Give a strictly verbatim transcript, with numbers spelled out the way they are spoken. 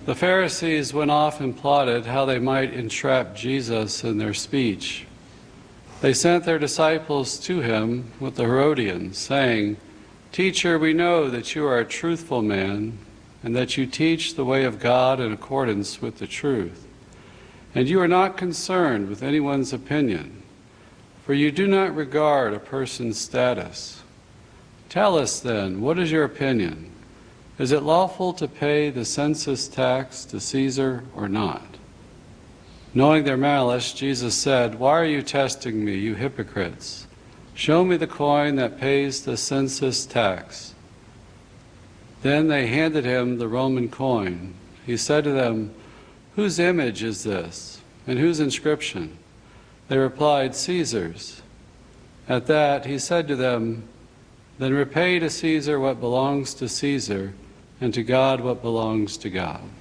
The Pharisees went off and plotted how they might entrap Jesus in their speech. They sent their disciples to him with the Herodians, saying, "Teacher, we know that you are a truthful man, and that you teach the way of God in accordance with the truth. And you are not concerned with anyone's opinion, for you do not regard a person's status. Tell us then, what is your opinion? Is it lawful to pay the census tax to Caesar or not?" Knowing their malice, Jesus said, "Why are you testing me, you hypocrites? Show me the coin that pays the census tax." Then they handed him the Roman coin. He said to them, "Whose image is this, and whose inscription?" They replied, "Caesar's." At that he said to them, "Then repay to Caesar what belongs to Caesar, and to God what belongs to God."